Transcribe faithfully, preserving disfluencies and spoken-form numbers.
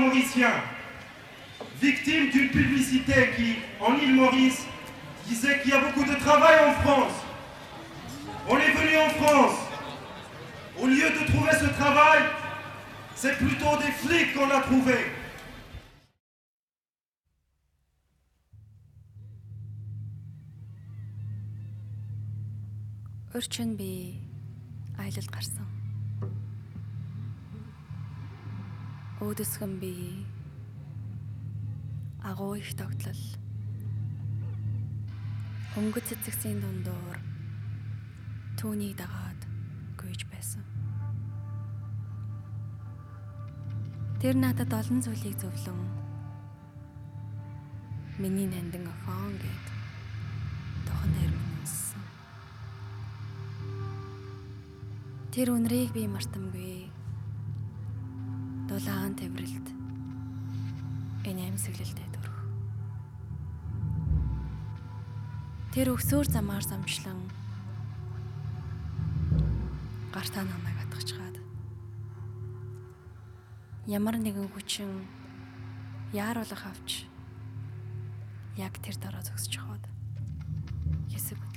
mauricien, victime d'une publicité qui, en île Maurice, disait qu'il y a beaucoup de travail en France. On est venu en France. Au lieu de trouver ce travail, c'est plutôt des flics qu'on a trouvés. Өрчин би аялалд гарсан. Өөдөсгөн би агуу их тогтлол. Өнгөц цэцэгсийн дундуур түүнийг дагаад гүйж байсан. Тэр надад олон зүйлийг зөвлөн миний нандин охин гэд тохон дээр минь. Тэр үнрийг би мартамгүй. Дулаан тэврэлт энэ амьсгалэлтэй төрөх. Тэр өксөөр замаар замчлан гартаа намайг атгачгаад ямар нэгэн хүчин яаруулах авч яг тэр дараа зогсож хаад хэсэг